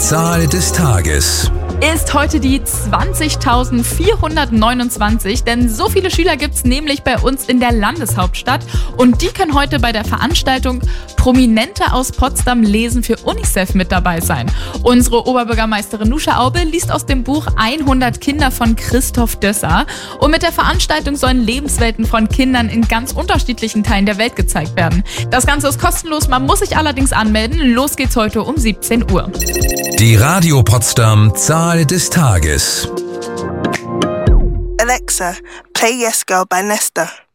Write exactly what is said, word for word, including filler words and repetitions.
Zahl des Tages. Ist heute die zwanzigtausendvierhundertneunundzwanzig, denn so viele Schüler gibt es nämlich bei uns in der Landeshauptstadt und die können heute bei der Veranstaltung Prominente aus Potsdam lesen für UNICEF mit dabei sein. Unsere Oberbürgermeisterin Nuscha Aube liest aus dem Buch hundert Kinder von Christoph Dösser und mit der Veranstaltung sollen Lebenswelten von Kindern in ganz unterschiedlichen Teilen der Welt gezeigt werden. Das Ganze ist kostenlos, man muss sich allerdings anmelden. Los geht's heute um siebzehn Uhr. Die Radio Potsdam Zahl des Tages. Alexa, play Yes Girl by Nesta.